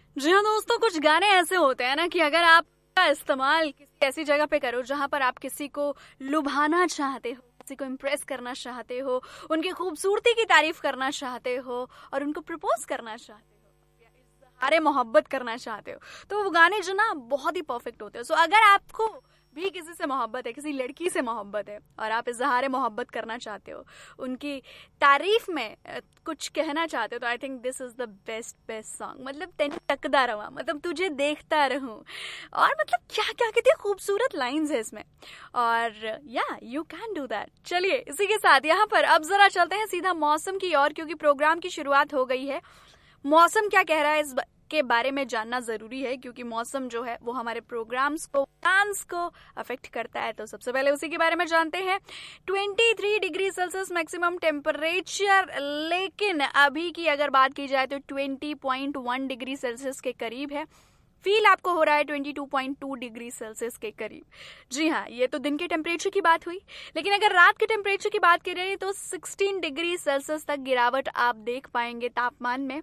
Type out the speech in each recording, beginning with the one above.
जी हाँ दोस्तों, कुछ गाने ऐसे होते हैं ना कि अगर आप का इस्तेमाल किसी ऐसी जगह पे करो जहां पर आप किसी को लुभाना चाहते हो, किसी को इम्प्रेस करना चाहते हो, उनकी खूबसूरती की तारीफ करना चाहते हो और उनको प्रपोज करना चाहते हो या इजहारे मोहब्बत करना चाहते हो, तो वो गाने जो ना बहुत ही परफेक्ट होते हैं। सो अगर आपको भी किसी से मोहब्बत है, किसी लड़की से मोहब्बत है और आप इजहार मोहब्बत करना चाहते हो, उनकी तारीफ में कुछ कहना चाहते हो, तो I think this is the best best song. मतलब तेन तकदा रहा, मतलब तुझे देखता रहूं, और मतलब क्या क्या कितनी खूबसूरत लाइंस है इसमें। और या यू कैन डू दैट। चलिए इसी के साथ यहाँ पर अब जरा चलते हैं सीधा मौसम की ओर, क्योंकि प्रोग्राम की शुरुआत हो गई है। मौसम क्या कह रहा है इस के बारे में जानना जरूरी है, क्योंकि मौसम जो है वो हमारे प्रोग्राम्स को, प्लान्स को अफेक्ट करता है। तो सबसे पहले उसी के बारे में जानते हैं। 23 डिग्री सेल्सियस मैक्सिमम टेम्परेचर, लेकिन अभी की अगर बात की जाए तो 20.1 डिग्री सेल्सियस के करीब है। फील आपको हो रहा है 22.2 डिग्री सेल्सियस के करीब। जी हाँ, ये तो दिन के टेम्परेचर की बात हुई, लेकिन अगर रात के टेम्परेचर की बात करें तो 16 डिग्री सेल्सियस तक गिरावट आप देख पाएंगे तापमान में।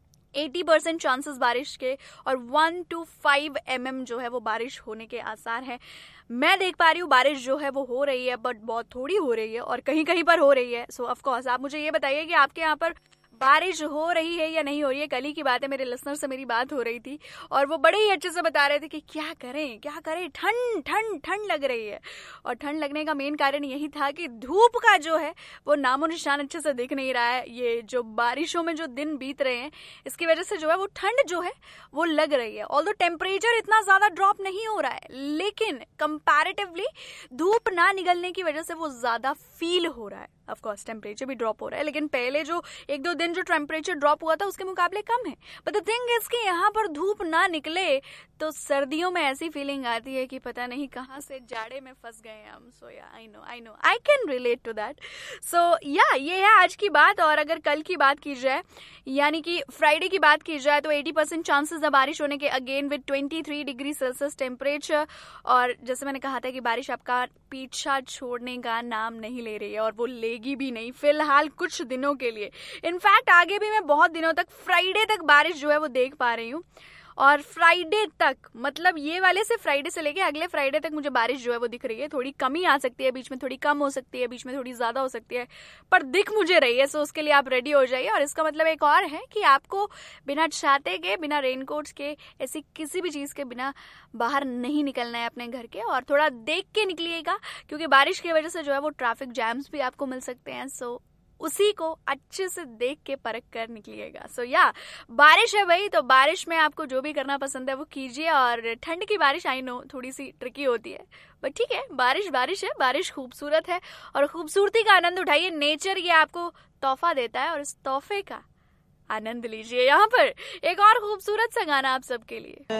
80% चांसेस बारिश के और 1 to 5 mm जो है वो बारिश होने के आसार हैं। मैं देख पा रही हूँ बारिश जो है वो हो रही है, बट बहुत थोड़ी हो रही है और कहीं कहीं पर हो रही है। सो ऑफ कोर्स आप मुझे ये बताइए कि आपके यहाँ पर बारिश हो रही है या नहीं हो रही है। कल ही की बात है, मेरे लिसनर से मेरी बात हो रही थी और वो बड़े ही अच्छे से बता रहे थे कि क्या करें क्या करें, ठंड ठंड ठंड लग रही है। और ठंड लगने का मेन कारण यही था कि धूप का जो है वो नामो निशान अच्छे से दिख नहीं रहा है। ये जो बारिशों में जो दिन बीत रहे हैं, इसकी वजह से जो है वो ठंड जो है वो लग रही है। ऑल्दो टेम्परेचर इतना ज्यादा ड्रॉप नहीं हो रहा है, लेकिन कंपैरेटिवली धूप ना निकलने की वजह से वो ज्यादा फील हो रहा है। ऑफ कोर्स टेम्परेचर भी ड्रॉप हो रहा है, लेकिन पहले जो एक दो दिन जो टेम्परेचर ड्रॉप हुआ था उसके मुकाबले कम है। बट द थिंग इज कि यहाँ पर धूप ना निकले तो सर्दियों में ऐसी फीलिंग आती है कि पता नहीं कहाँ से जाड़े में फंस गए हम। सो या I know I can relate to that. सो या ये है आज की बात। और अगर कल की बात की जाए, यानी कि फ्राइडे की बात की जाए, तो 80% चांसेस है बारिश होने के, again with 23 degree Celsius temperature. और जैसे मैंने कहा था कि बारिश आपका पीछा छोड़ने का नाम नहीं ले रही है, और वो लेगी भी नहीं फिलहाल कुछ दिनों के लिए। इनफैक्ट आगे भी मैं बहुत दिनों तक, फ्राइडे तक बारिश जो है वो देख पा रही हूँ। और फ्राइडे तक, मतलब ये वाले से फ्राइडे से लेके अगले फ्राइडे तक मुझे बारिश जो है वो दिख रही है। थोड़ी कमी आ सकती है, बीच में थोड़ी कम हो सकती है, बीच में थोड़ी ज्यादा हो सकती है, पर दिख मुझे रही है। सो उसके लिए आप रेडी हो जाइए। और इसका मतलब एक और है कि आपको बिना छाते के, बिना रेनकोट्स के, ऐसी किसी भी चीज के बिना बाहर नहीं निकलना है अपने घर के। और थोड़ा देख के निकलिएगा, क्योंकि बारिश की वजह से जो है वो ट्रैफिक जैम्स भी आपको मिल सकते हैं। सो उसी को अच्छे से देख के परख कर निकलिएगा। सो या बारिश है भाई, तो बारिश में आपको जो भी करना पसंद है वो कीजिए। और ठंड की बारिश आई नो थोड़ी सी ट्रिकी होती है, बट ठीक है, बारिश बारिश है, बारिश खूबसूरत है और खूबसूरती का आनंद उठाइए। नेचर ये आपको तोहफा देता है और इस तोहफे का आनंद लीजिए। यहाँ पर एक और खूबसूरत सा गाना आप सबके लिए।